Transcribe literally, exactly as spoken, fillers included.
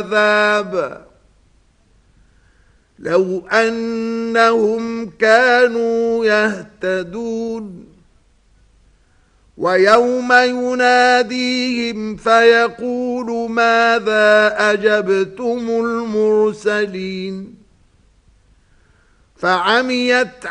عذاب لو أنهم كانوا يهتدون ويوم يناديهم فيقول ماذا أجبتم المرسلين فعميت